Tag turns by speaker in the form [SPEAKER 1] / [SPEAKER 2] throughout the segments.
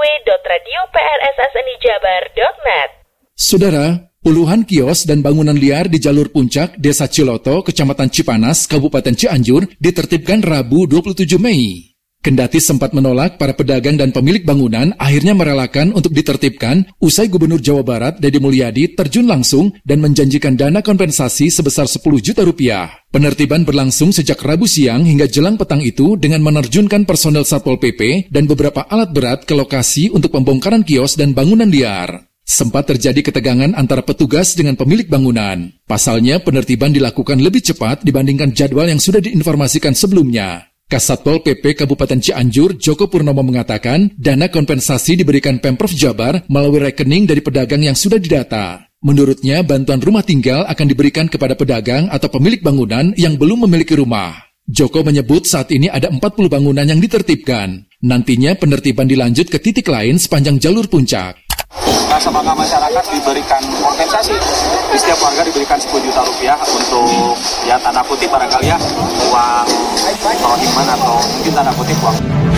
[SPEAKER 1] www.radioprsasnijabar.net.
[SPEAKER 2] Saudara, puluhan kios dan bangunan liar di jalur puncak Desa Ciloto, Kecamatan Cipanas, Kabupaten Cianjur ditertibkan Rabu 27 Mei. Kendati sempat menolak, para pedagang dan pemilik bangunan akhirnya merelakan untuk ditertibkan usai Gubernur Jawa Barat Deddy Mulyadi terjun langsung dan menjanjikan dana kompensasi sebesar 10 juta rupiah. Penertiban berlangsung sejak Rabu siang hingga jelang petang itu dengan menerjunkan personel Satpol PP dan beberapa alat berat ke lokasi untuk pembongkaran kios dan bangunan liar. Sempat terjadi ketegangan antara petugas dengan pemilik bangunan. Pasalnya, penertiban dilakukan lebih cepat dibandingkan jadwal yang sudah diinformasikan sebelumnya. Kasatpol PP Kabupaten Cianjur, Joko Purnomo mengatakan, dana kompensasi diberikan Pemprov Jabar melalui rekening dari pedagang yang sudah didata. Menurutnya, bantuan rumah tinggal akan diberikan kepada pedagang atau pemilik bangunan yang belum memiliki rumah. Joko menyebut saat ini ada 40 bangunan yang ditertibkan. Nantinya penertiban dilanjut ke titik lain sepanjang jalur puncak.
[SPEAKER 3] Rasa bangga masyarakat diberikan kompensasi. Setiap warga diberikan 10 juta rupiah untuk ya tanda kutip barangkali ya uang rohiman atau mungkin tanda kutip uang.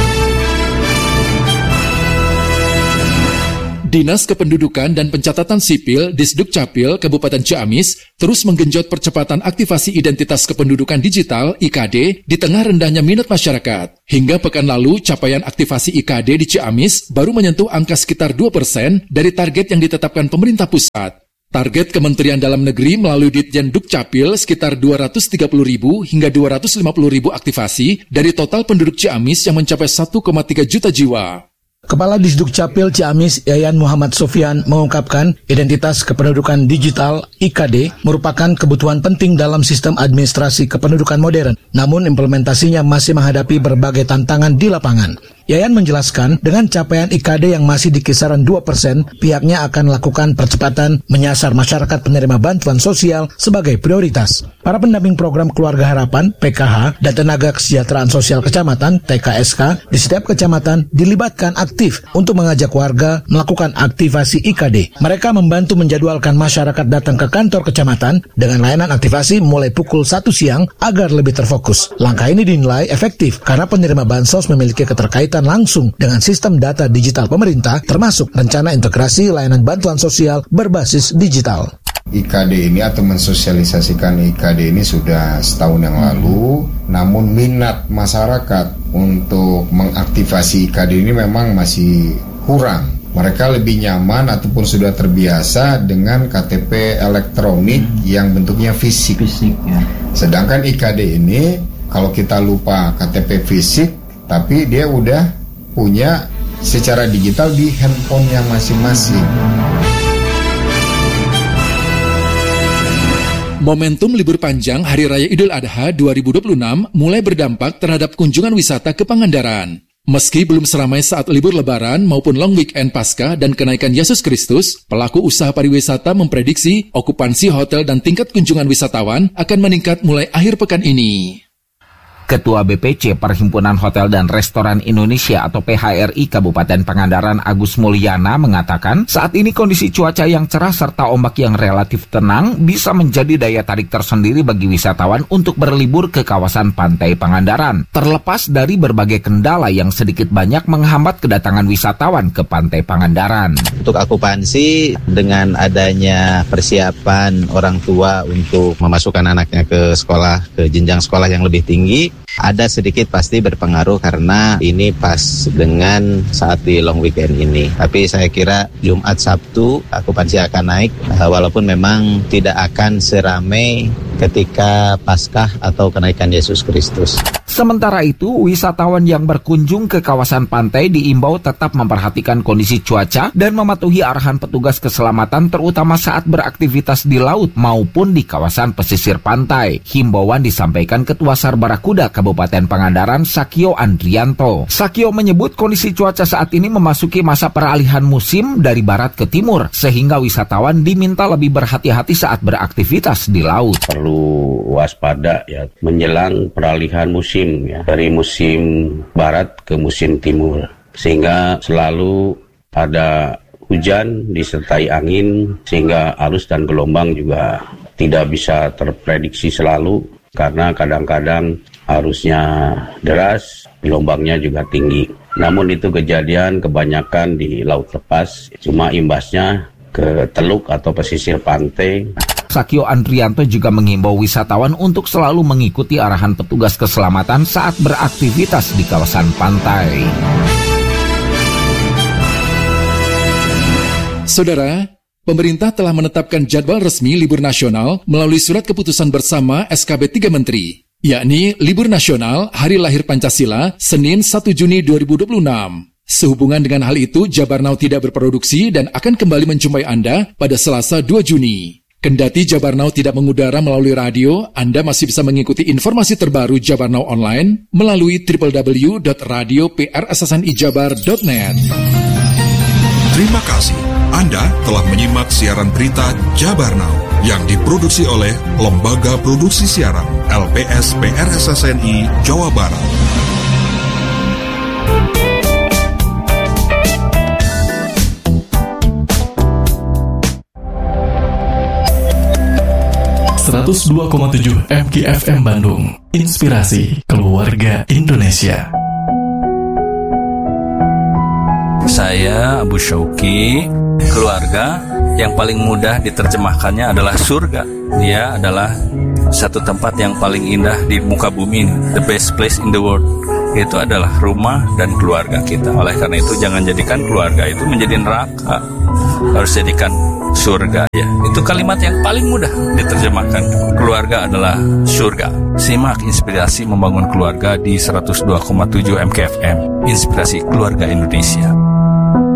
[SPEAKER 2] Dinas Kependudukan dan Pencatatan Sipil Disdukcapil Kabupaten Ciamis terus menggenjot percepatan aktivasi identitas kependudukan digital IKD di tengah rendahnya minat masyarakat. Hingga pekan lalu, capaian aktivasi IKD di Ciamis baru menyentuh angka sekitar 2% dari target yang ditetapkan pemerintah pusat. Target Kementerian Dalam Negeri melalui Ditjen Dukcapil sekitar 230.000 hingga 250.000 aktivasi dari total penduduk Ciamis yang mencapai 1,3 juta jiwa.
[SPEAKER 4] Kepala Disdukcapil Ciamis Yayan Muhammad Sofyan mengungkapkan identitas kependudukan digital IKD merupakan kebutuhan penting dalam sistem administrasi kependudukan modern, namun implementasinya masih menghadapi berbagai tantangan di lapangan. Yayan menjelaskan dengan capaian IKD yang masih di kisaran 2%, pihaknya akan lakukan percepatan menyasar masyarakat penerima bantuan sosial sebagai prioritas. Para pendamping program Keluarga Harapan (PKH) dan Tenaga Kesejahteraan Sosial Kecamatan (TKSK) di setiap kecamatan dilibatkan aktif untuk mengajak warga melakukan aktivasi IKD. Mereka membantu menjadwalkan masyarakat datang ke kantor kecamatan dengan layanan aktivasi mulai pukul 1 siang agar lebih terfokus. Langkah ini dinilai efektif karena penerima bansos memiliki keterkaitan langsung dengan sistem data digital pemerintah, termasuk rencana integrasi layanan bantuan sosial berbasis digital.
[SPEAKER 5] IKD ini atau mensosialisasikan IKD ini sudah setahun yang lalu, namun minat masyarakat untuk mengaktifasi IKD ini memang masih kurang. Mereka lebih nyaman ataupun sudah terbiasa dengan KTP elektronik yang bentuknya fisik ya. Sedangkan IKD ini kalau kita lupa KTP fisik, tapi dia udah punya secara digital di handphonenya masing-masing.
[SPEAKER 2] Momentum libur panjang Hari Raya Idul Adha 2026 mulai berdampak terhadap kunjungan wisata ke Pangandaran. Meski belum seramai saat libur Lebaran maupun long weekend Paskah dan kenaikan Yesus Kristus, pelaku usaha pariwisata memprediksi okupansi hotel dan tingkat kunjungan wisatawan akan meningkat mulai akhir pekan ini.
[SPEAKER 6] Ketua BPC Perhimpunan Hotel dan Restoran Indonesia atau PHRI Kabupaten Pangandaran Agus Mulyana mengatakan saat ini kondisi cuaca yang cerah serta ombak yang relatif tenang bisa menjadi daya tarik tersendiri bagi wisatawan untuk berlibur ke kawasan pantai Pangandaran. Terlepas dari berbagai kendala yang sedikit banyak menghambat kedatangan wisatawan ke pantai Pangandaran.
[SPEAKER 7] Untuk akupansi dengan adanya persiapan orang tua untuk memasukkan anaknya ke sekolah, ke jenjang sekolah yang lebih tinggi, ada sedikit pasti berpengaruh karena ini pas dengan saat di long weekend ini. Tapi saya kira Jumat Sabtu akupansi akan naik walaupun memang tidak akan seramai ketika Paskah atau kenaikan Yesus Kristus.
[SPEAKER 6] Sementara itu, wisatawan yang berkunjung ke kawasan pantai diimbau tetap memperhatikan kondisi cuaca dan mematuhi arahan petugas keselamatan terutama saat beraktivitas di laut maupun di kawasan pesisir pantai. Himbauan disampaikan Ketua Sar Barakuda Kabupaten Pangandaran Sakio Andrianto. Sakio menyebut kondisi cuaca saat ini memasuki masa peralihan musim dari barat ke timur sehingga wisatawan diminta lebih berhati-hati saat beraktivitas di laut.
[SPEAKER 8] Perlu waspada ya menjelang peralihan musim. Ya, dari musim barat ke musim timur, sehingga selalu ada hujan disertai angin sehingga arus dan gelombang juga tidak bisa terprediksi selalu karena kadang-kadang arusnya deras, gelombangnya juga tinggi. Namun itu kejadian kebanyakan di laut lepas, cuma imbasnya ke teluk atau pesisir pantai.
[SPEAKER 6] Sakio Andrianto juga mengimbau wisatawan untuk selalu mengikuti arahan petugas keselamatan saat beraktivitas di kawasan pantai.
[SPEAKER 2] Saudara, pemerintah telah menetapkan jadwal resmi libur nasional melalui surat keputusan bersama SKB 3 Menteri, yakni libur nasional Hari Lahir Pancasila Senin 1 Juni 2026. Sehubungan dengan hal itu, Jabarnau tidak berproduksi dan akan kembali menjumpai Anda pada Selasa 2 Juni. Kendati Jabarnau tidak mengudara melalui radio, Anda masih bisa mengikuti informasi terbaru Jabarnau online melalui www.radio.prssnijabar.net.
[SPEAKER 9] Terima kasih. Anda telah menyimak siaran berita Jabarnau yang diproduksi oleh Lembaga Produksi Siaran LPS PRSSNI Jawa Barat.
[SPEAKER 10] ...102,7 MKFM Bandung. Inspirasi Keluarga Indonesia.
[SPEAKER 11] Saya Abu Syauki. Keluarga yang paling mudah diterjemahkannya adalah surga. Dia adalah satu tempat yang paling indah di muka bumi ini. The best place in the world. Itu adalah rumah dan keluarga kita. Oleh karena itu jangan jadikan keluarga itu menjadi neraka. Harus jadikan surga. Ya, itu kalimat yang paling mudah diterjemahkan. Keluarga adalah surga. Simak Inspirasi Membangun Keluarga di 102,7 MKFM. Inspirasi Keluarga Indonesia.